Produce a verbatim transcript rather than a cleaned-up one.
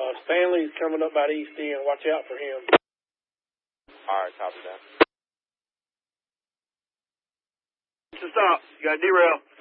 Uh, Stanley's coming up by the east end. Watch out for him. All right, copy that. To stop. You got to derail.